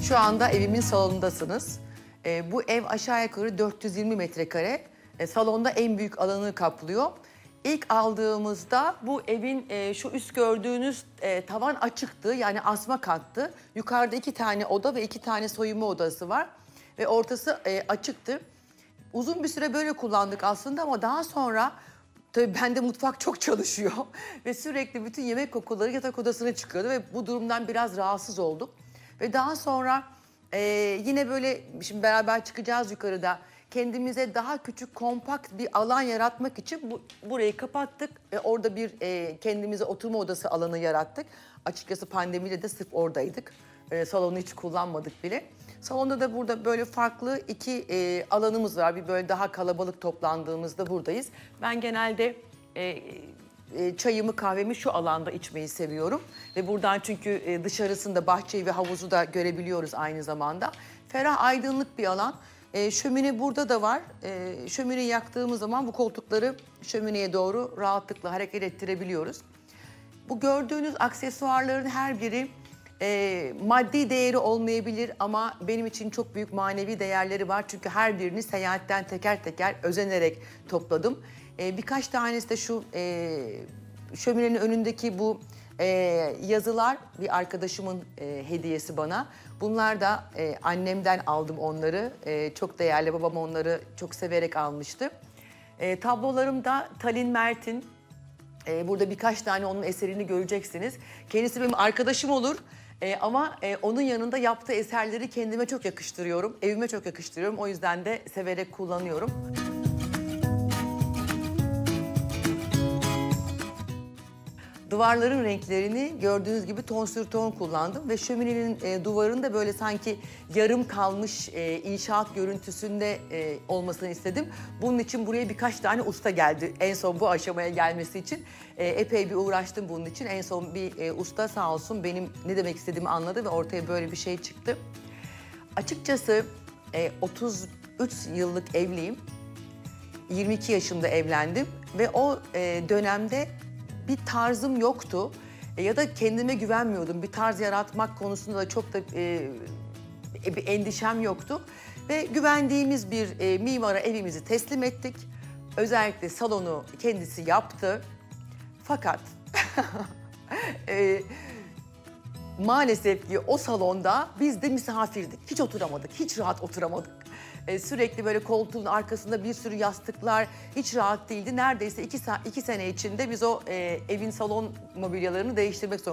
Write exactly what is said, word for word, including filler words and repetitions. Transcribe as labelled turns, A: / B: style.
A: Şu anda evimin salonundasınız. Ee, bu ev aşağı yukarı dört yüz yirmi metrekare. Ee, salonda en büyük alanı kaplıyor. İlk aldığımızda bu evin e, şu üst gördüğünüz e, tavan açıktı. Yani asma kattı. Yukarıda iki tane oda ve iki tane soyunma odası var. Ve ortası e, açıktı. Uzun bir süre böyle kullandık aslında ama daha sonra... Tabii bende mutfak çok çalışıyor ve sürekli bütün yemek kokuları yatak odasına çıkıyordu ve bu durumdan biraz rahatsız oldum. Ve daha sonra e, yine böyle şimdi beraber çıkacağız yukarıda. Kendimize daha küçük kompakt bir alan yaratmak için bu, burayı kapattık. E, orada bir e, kendimize oturma odası alanı yarattık. Açıkçası pandemiyle de sırf oradaydık. E, salonu hiç kullanmadık bile. Salonda da burada böyle farklı iki e, alanımız var. Bir böyle daha kalabalık toplandığımızda buradayız. Ben genelde e, e, çayımı kahvemi şu alanda içmeyi seviyorum. Ve buradan çünkü e, dışarısında bahçeyi ve havuzu da görebiliyoruz aynı zamanda. Ferah aydınlık bir alan. E, şömine burada da var. E, şömineyi yaktığımız zaman bu koltukları şömineye doğru rahatlıkla hareket ettirebiliyoruz. Bu gördüğünüz aksesuarların her biri e, maddi değeri olmayabilir ama benim için çok büyük manevi değerleri var. Çünkü her birini seyahatten teker teker özenerek topladım. E, birkaç tanesi de şu e, şöminenin önündeki bu e, yazılar bir arkadaşımın e, hediyesi bana. Bunlar da e, annemden aldım onları. E, çok değerli, babam onları çok severek almıştı. E, tablolarım da Talin Mert'in. Ee, burada birkaç tane onun eserini göreceksiniz. Kendisi benim arkadaşım olur ee, ama e, onun yanında yaptığı eserleri kendime çok yakıştırıyorum. Evime çok yakıştırıyorum. O yüzden de severek kullanıyorum. Duvarların renklerini gördüğünüz gibi ton sür ton kullandım ve şöminenin e, duvarında böyle sanki yarım kalmış e, inşaat görüntüsünde e, olmasını istedim. Bunun için buraya birkaç tane usta geldi. En son bu aşamaya gelmesi için e, epey bir uğraştım bunun için. En son bir e, usta sağ olsun benim ne demek istediğimi anladı ve ortaya böyle bir şey çıktı. Açıkçası e, otuz üç yıllık evliyim. yirmi iki yaşımda evlendim ve o e, dönemde bir tarzım yoktu e, ya da kendime güvenmiyordum. Bir tarz yaratmak konusunda da çok da e, bir endişem yoktu. Ve güvendiğimiz bir e, mimara evimizi teslim ettik. Özellikle salonu kendisi yaptı. Fakat e, maalesef ki o salonda biz de misafirdik. Hiç oturamadık, hiç rahat oturamadık. Ee, sürekli böyle koltuğun arkasında bir sürü yastıklar, hiç rahat değildi. Neredeyse iki, iki sene içinde biz o e, evin salon mobilyalarını değiştirmek zorundaydık.